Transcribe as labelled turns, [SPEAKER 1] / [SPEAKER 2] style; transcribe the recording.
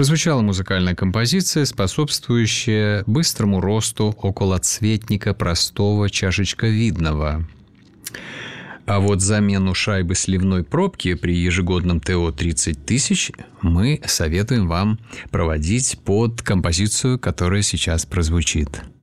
[SPEAKER 1] Прозвучала музыкальная композиция, способствующая быстрому росту околоцветника простого чашечковидного. А вот замену шайбы сливной пробки при ежегодном ТО 30 тысяч мы советуем вам проводить под композицию, которая сейчас прозвучит.